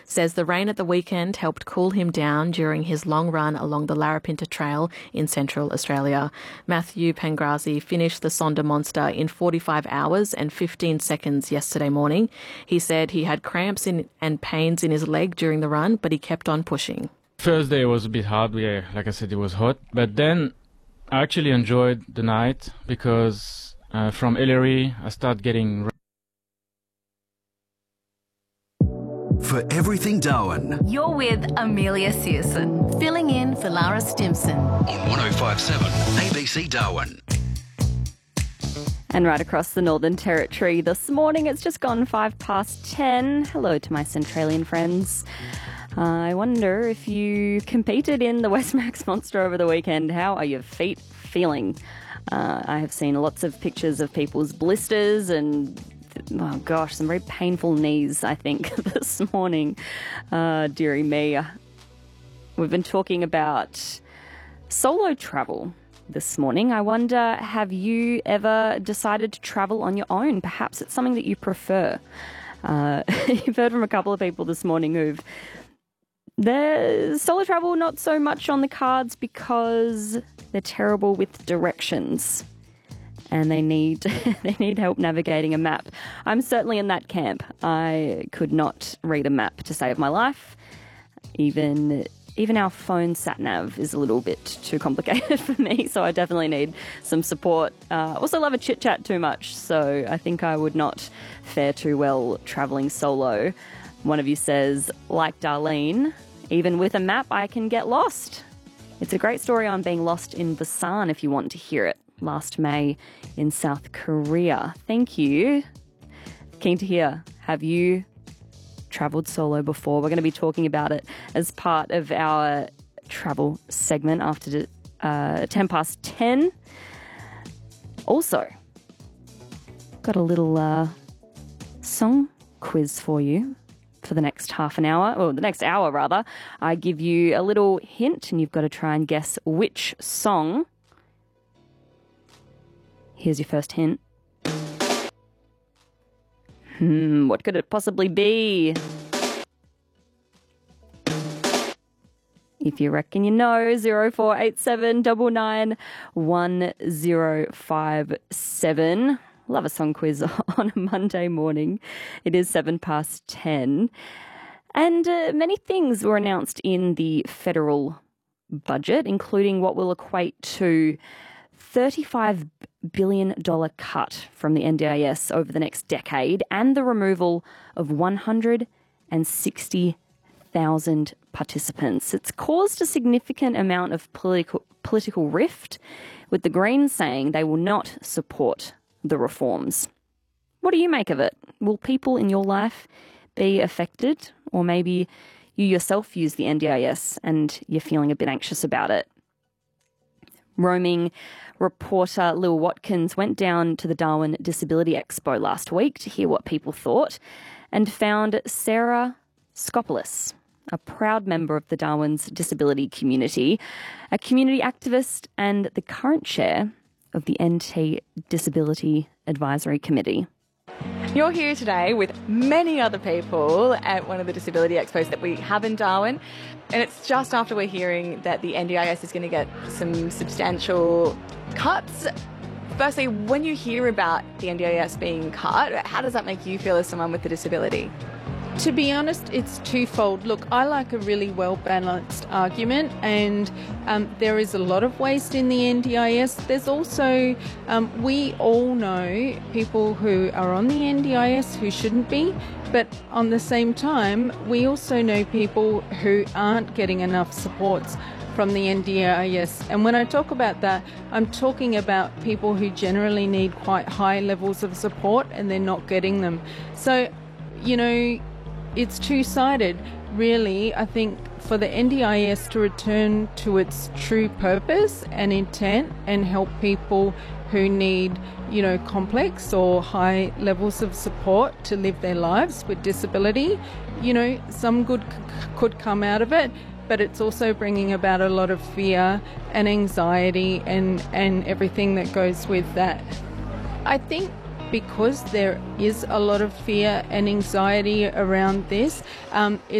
says the rain at the weekend helped cool him down during his long run along the Larapinta Trail in Central Australia. Matthew Pangrazi finished the Sonder Monster in 45 hours and 15 seconds yesterday morning. He said he had cramps and pains in his leg during the run, but he kept on pushing. First day was a bit hard. Like I said, it was hot. But then I actually enjoyed the night because from Ellery I started getting... For everything Darwin, you're with Amelia Searson, filling in for Lara Stimson. On 105.7 ABC Darwin. And right across the Northern Territory this morning, it's just gone 10:05. Hello to my Centralian friends. I wonder if you competed in the Westmax Monster over the weekend. How are your feet feeling? I have seen lots of pictures of people's blisters and, oh gosh, some very painful knees, I think, this morning. Dearie me. We've been talking about solo travel this morning. I wonder, have you ever decided to travel on your own? Perhaps it's something that you prefer. You've heard from a couple of people this morning there's solo travel not so much on the cards because they're terrible with directions and they need help navigating a map. I'm certainly in that camp. I could not read a map to save my life. Even our phone sat-nav is a little bit too complicated for me, so I definitely need some support. Also love a chit-chat too much, so I think I would not fare too well travelling solo. One of you says, like Darlene, even with a map, I can get lost. It's a great story on being lost in Busan if you want to hear it. Last May in South Korea. Thank you. Keen to hear, have you travelled solo before? We're going to be talking about it as part of our travel segment after 10:10. Also, got a little song quiz for you for the next half an hour, or the next hour rather. I give you a little hint and you've got to try and guess which song. Here's your first hint. What could it possibly be? If you reckon you know, 0487 991057. Love a song quiz on a Monday morning. It is 10:07. And many things were announced in the federal budget, including what will equate to $35 billion cut from the NDIS over the next decade and the removal of 160,000 participants. It's caused a significant amount of political rift, with the Greens saying they will not support the reforms. What do you make of it? Will people in your life be affected? Or maybe you yourself use the NDIS and you're feeling a bit anxious about it. Roaming reporter Lil Watkins went down to the Darwin Disability Expo last week to hear what people thought and found Sarah Skopoulos, a proud member of the Darwin's disability community, a community activist and the current chair of the NT Disability Advisory Committee. You're here today with many other people at one of the disability expos that we have in Darwin, and it's just after we're hearing that the NDIS is going to get some substantial cuts. Firstly, when you hear about the NDIS being cut, how does that make you feel as someone with a disability? To be honest, it's twofold. Look, I like a really well-balanced argument, and there is a lot of waste in the NDIS. There's also, we all know people who are on the NDIS who shouldn't be, but on the same time, we also know people who aren't getting enough supports from the NDIS. And when I talk about that, I'm talking about people who generally need quite high levels of support and they're not getting them. So, you know, it's two-sided, really. I think for the NDIS to return to its true purpose and intent and help people who need, you know, complex or high levels of support to live their lives with disability, you know, some good could come out of it, but it's also bringing about a lot of fear and anxiety and everything that goes with that. I think because there is a lot of fear and anxiety around this,